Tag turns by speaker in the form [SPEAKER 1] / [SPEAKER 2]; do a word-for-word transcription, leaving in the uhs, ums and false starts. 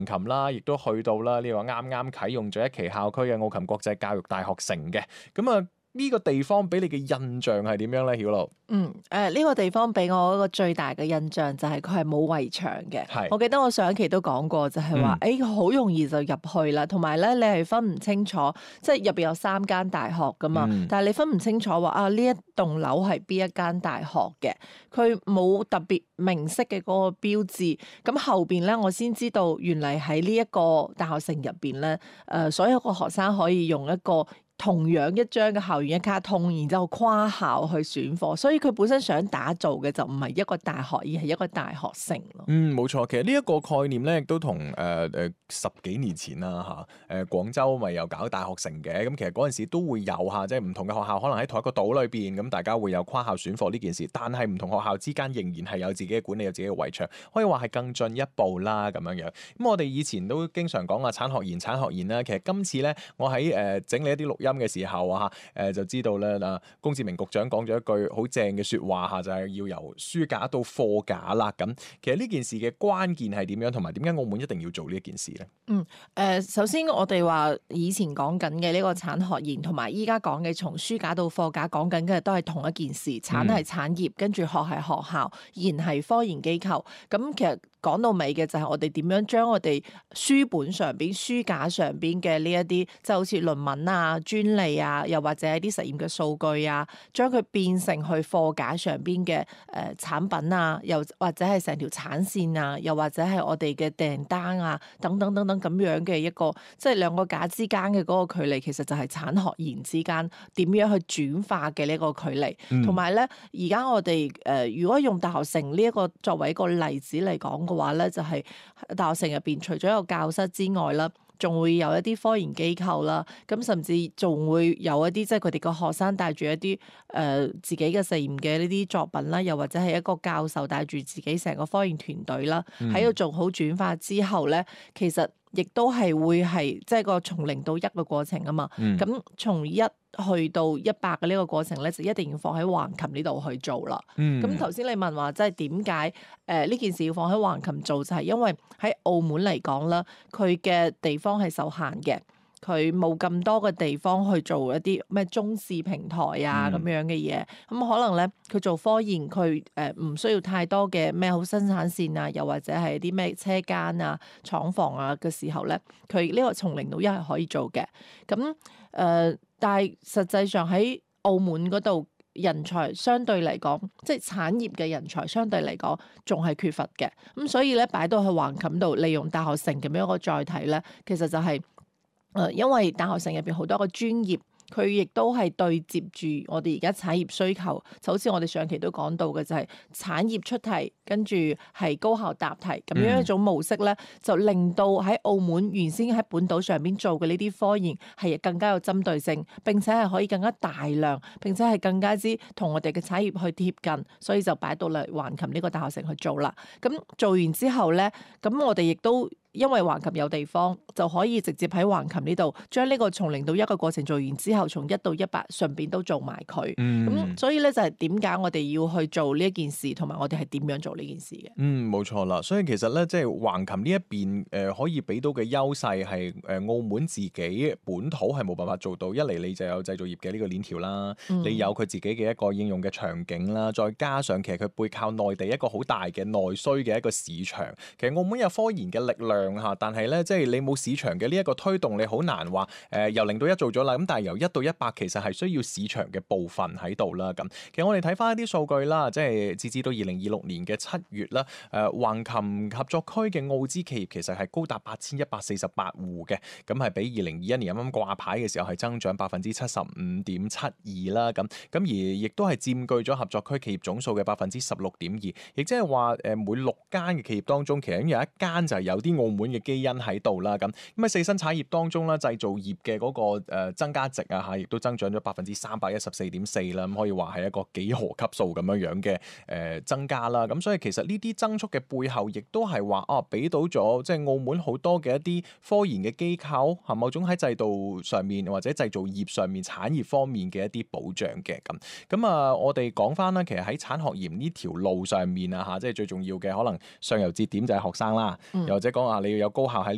[SPEAKER 1] 琴啦，亦都去到啦呢個啱啱啟用咗一期校區嘅奧琴國際教育大學城嘅。咁啊呢個地方俾你嘅印象係點樣咧？曉露？
[SPEAKER 2] 嗯，誒、呃、呢、這個地方俾我一個最大嘅印象就係佢係冇圍牆嘅。
[SPEAKER 1] 係
[SPEAKER 2] 我記得我上一期都講過，就係話誒好容易就入去啦，同埋咧你係分唔清楚，即係入邊有三間大學噶嘛，嗯、但係你分唔清楚話啊呢一棟樓係邊一間大學嘅，佢冇特別明晰嘅嗰個標誌。咁後邊咧我先知道原嚟喺呢一個大學城入邊咧，誒、呃、所有個學生可以用一個同樣一張嘅校園一卡通，然之後跨校去選課，所以佢本身想打造嘅就唔係一個大學，而係一個大學城咯。
[SPEAKER 1] 嗯，冇錯，其實呢一個概念咧，亦都同誒誒十幾年前啦嚇，誒廣州咪又搞大學城嘅，咁其實嗰陣時都會有嚇，即係唔同嘅學校可能喺同一個島裏邊，咁大家會有跨校選課呢件事，但係唔同學校之間仍然係有自己嘅管理，有自己嘅圍牆，可以話係更進一步啦咁樣樣。咁我哋以前都經常講啊，產學研產學研啦，其實今次咧，我喺誒、呃、整理一啲錄音嘅時候啊，誒、呃、就知道咧嗱，龔志明局長講咗一句好正嘅説話嚇，就係、是、要由書架到課架啦。咁其實呢件事嘅關鍵係點樣，同埋點解澳門一定要做呢一件事咧？
[SPEAKER 2] 嗯，誒、呃，首先我哋話以前講緊嘅呢個產學研，同埋依家講嘅從書架到課架講緊嘅都係同一件事，產係產業，跟住學係學校，研係科研機構。咁其實講到尾嘅就係我哋點樣將我哋書本上邊、書架上邊嘅呢一啲，即係好似論文啊、專利啊，又或者一啲實驗嘅數據啊，將佢變成去課架上邊嘅誒產品啊，又或者係成條產線啊，又或者係我哋嘅訂單啊，等等等等咁樣嘅一個，即係兩個架之間嘅嗰個距離，其實就係產學研之間點樣去轉化嘅呢個距離。同埋咧，而家我哋誒、呃、如果用大學城呢一個作為一個例子嚟講嘅話咧，就係、是、大學城入邊除咗有教室之外啦，仲會有一啲科研機構啦，咁甚至仲會有一啲即係佢哋個學生帶住一啲誒、呃、自己嘅實驗嘅呢啲作品啦，又或者係一個教授帶住自己成個科研團隊啦，喺度做好轉化之後咧，其實亦都係會係即係個從零到一嘅過程啊嘛。咁、嗯、從一去到一百嘅呢個過程咧，就一定要放喺橫琴呢度去做啦。咁頭先你問話即係點解誒呢件事要放喺橫琴做，就係、是、因為喺澳門嚟講啦，佢嘅地方係受限嘅。佢冇咁多嘅地方去做一啲咩中試平台啊咁、嗯、樣嘅嘢，咁可能咧佢做科研，佢誒唔需要太多嘅咩好生產線啊，又或者係啲咩車間啊、廠房啊嘅時候咧，佢呢個從零到一係可以做嘅。咁誒、呃，但係實際上喺澳門嗰度人才相對嚟講，即係產業嘅人才相對嚟講仲係缺乏嘅。咁所以咧擺到去橫琴度，利用大學城咁樣一個載體咧，其實就係、是。誒，因為大學城入邊好多個專業，佢亦都係對接住我哋而家產業需求，就好似我哋上期都講到嘅，就係產業出題，跟住係高校答題咁樣一種模式咧，就令到喺澳門原先喺本島上邊做嘅呢啲科研係更加有針對性，並且係可以更加大量，並且係更加之同我哋嘅產業去貼近，所以就擺到嚟橫琴呢個大學城去做啦。咁做完之後咧，咁我哋亦都。因為橫琴有地方，就可以直接喺橫琴呢度將呢個從零到一個過程做完之後，從一到一百順便都做埋佢。咁、嗯、所以咧就係點解我哋要去做呢一件事，同埋我哋係點樣做呢件事嘅？
[SPEAKER 1] 嗯，冇錯啦。所以其實咧，即係橫琴呢一邊誒、呃，可以俾到嘅優勢係誒澳門自己本土係冇辦法做到。一嚟你就有製造業嘅呢個鏈條啦，嗯、你有佢自己嘅一個應用嘅場景啦，再加上其實佢背靠內地一個好大嘅內需嘅一個市場。其實澳門有科研嘅力量。但係咧，即係你冇市場嘅呢一個推動，你好難話誒、呃、由零到一做咗啦。咁但係由一到一百，其實係需要市場嘅部分喺度啦。咁其實我哋睇翻一啲數據啦，即係截至到二零二六年嘅七月啦，誒、呃、橫琴合作區嘅澳資企業其實係高達八千一百四十八戶嘅，咁係比二零二一年啱啱掛牌嘅時候係增長百分之七十五點七二啦。咁咁而亦都係佔據咗合作區企業總數嘅百分之十六點二，亦即係話誒每六間嘅企業當中，其實有一間就係有啲澳門嘅基因喺度啦，咁咁喺四新產業當中啦，製造業嘅嗰個誒增加值啊嚇，亦都增長咗百分之三百一十四點四啦，咁可以話係一個幾何級數咁樣樣嘅誒增加啦。咁所以其實呢啲增速嘅背後，亦都係話啊，俾到咗即係澳門好多嘅一啲科研嘅機構，係某種喺制度上面或者製造業上面產業方面嘅一啲保障嘅咁。咁啊，我哋講翻啦，其實喺產學研呢條路上面啊嚇，即係最重要嘅可能上游節點就係學生啦，又、嗯、或者講啊你要有高校喺呢